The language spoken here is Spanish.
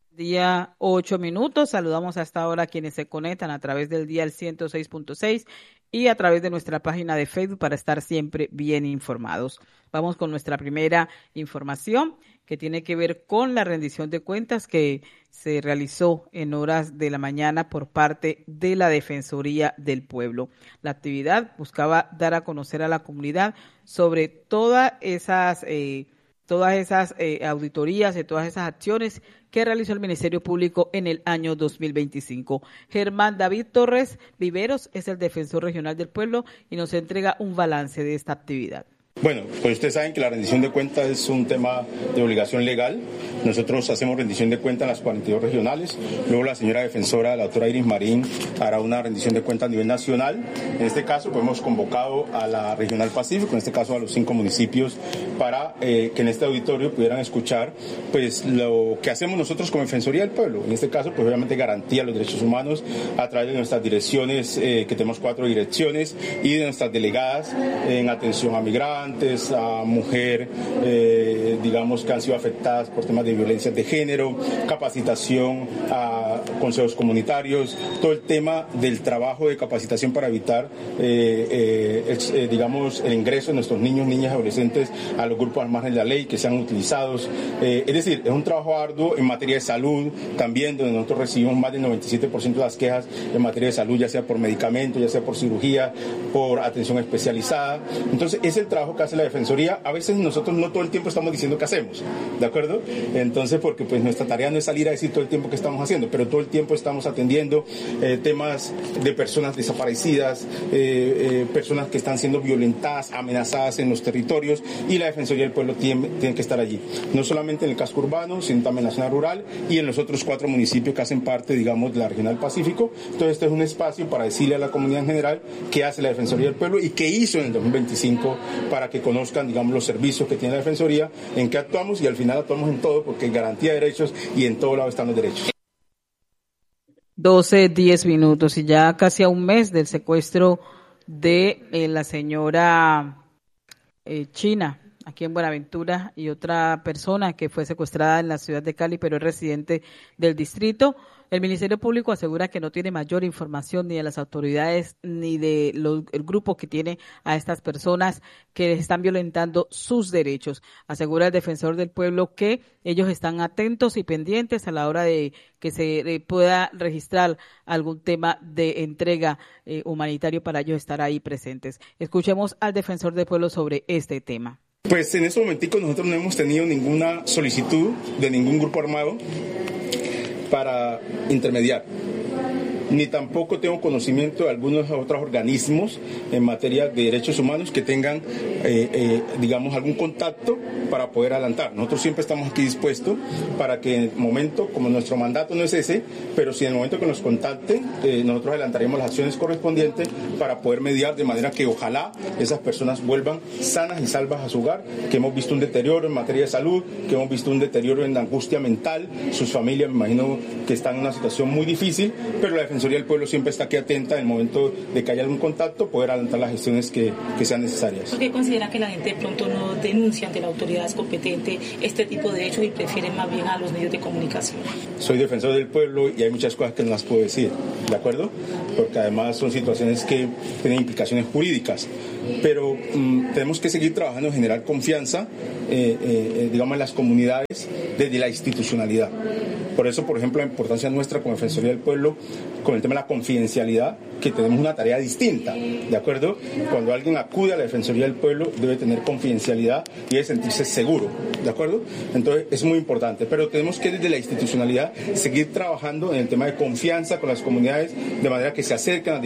Día 8 minutos. Saludamos hasta ahora a quienes se conectan a través del dial 106.6 y a través de nuestra página de Facebook para estar siempre bien informados. Vamos con nuestra primera información que tiene que ver con la rendición de cuentas que se realizó en horas de la mañana por parte de la Defensoría del Pueblo. La actividad buscaba dar a conocer a la comunidad sobre todas esas auditorías y todas esas acciones que realizó el Ministerio Público en el año 2025. Germán David Torres Viveros es el defensor regional del pueblo y nos entrega un balance de esta actividad. Bueno, pues ustedes saben que la rendición de cuentas es un tema de obligación legal. Nosotros hacemos rendición de cuentas en las 42 regionales. Luego la señora defensora, la doctora Iris Marín, hará una rendición de cuentas a nivel nacional. En este caso, pues hemos convocado a la Regional Pacífico, en este caso a los 5 municipios, para que en este auditorio pudieran escuchar pues lo que hacemos nosotros como Defensoría del Pueblo. En este caso, pues obviamente garantía los derechos humanos a través de nuestras direcciones, que tenemos 4 direcciones, y de nuestras delegadas en atención a migrantes, a mujer, digamos, que han sido afectadas por temas de violencia de género, capacitación a consejos comunitarios, todo el tema del trabajo de capacitación para evitar, digamos, el ingreso de nuestros niños, niñas y adolescentes a los grupos al margen de la ley que sean utilizados. Es decir, es un trabajo arduo en materia de salud también, donde nosotros recibimos más del 97% de las quejas en materia de salud, ya sea por medicamentos, ya sea por cirugía, por atención especializada. Entonces, es el trabajo que hace la Defensoría. A veces nosotros no todo el tiempo estamos diciendo qué hacemos, ¿de acuerdo? Entonces, porque pues nuestra tarea no es salir a decir todo el tiempo qué estamos haciendo, pero todo el tiempo estamos atendiendo temas de personas desaparecidas, personas que están siendo violentadas, amenazadas en los territorios, y la Defensoría del Pueblo tiene que estar allí, no solamente en el casco urbano, sino también en la zona rural y en los otros 4 municipios que hacen parte, digamos, de la Regional Pacífico. Entonces, este es un espacio para decirle a la comunidad en general qué hace la Defensoría del Pueblo y qué hizo en el 2025 para que conozcan, digamos, los servicios que tiene la Defensoría, en qué actuamos, y al final actuamos en todo, porque en garantía de derechos y en todo lado están los derechos. 12:10 minutos y ya casi a un mes del secuestro de la señora China, aquí en Buenaventura, y otra persona que fue secuestrada en la ciudad de Cali, pero es residente del distrito. El Ministerio Público asegura que no tiene mayor información ni de las autoridades ni de el grupo que tiene a estas personas que están violentando sus derechos. Asegura el defensor del pueblo que ellos están atentos y pendientes a la hora de que se pueda registrar algún tema de entrega humanitario para ellos estar ahí presentes. Escuchemos al defensor del pueblo sobre este tema. Pues en este momentico nosotros no hemos tenido ninguna solicitud de ningún grupo armado para intermediar, ni tampoco tengo conocimiento de algunos otros organismos en materia de derechos humanos que tengan, digamos, algún contacto para poder adelantar. Nosotros siempre estamos aquí dispuestos para que en el momento, como nuestro mandato no es ese, pero si en el momento que nos contacten, nosotros adelantaremos las acciones correspondientes para poder mediar de manera que ojalá esas personas vuelvan sanas y salvas a su hogar, que hemos visto un deterioro en materia de salud, que hemos visto un deterioro en la angustia mental, sus familias me imagino que están en una situación muy difícil, pero la Defensoría del Pueblo siempre está aquí atenta en el momento de que haya algún contacto, poder adelantar las gestiones que sean necesarias. ¿Por qué considera que la gente de pronto no denuncia ante la autoridad competente este tipo de hechos y prefieren más bien a los medios de comunicación? Soy defensor del pueblo y hay muchas cosas que no las puedo decir, ¿de acuerdo? Porque además son situaciones que tienen implicaciones jurídicas, pero tenemos que seguir trabajando en generar confianza, digamos, en las comunidades desde la institucionalidad. Por eso, por ejemplo, la importancia nuestra como Defensoría del Pueblo con el tema de la confidencialidad, que tenemos una tarea distinta, ¿de acuerdo? Cuando alguien acude a la Defensoría del Pueblo debe tener confidencialidad y debe sentirse seguro, ¿de acuerdo? Entonces es muy importante, pero tenemos que desde la institucionalidad seguir trabajando en el tema de confianza con las comunidades de manera que se acerquen a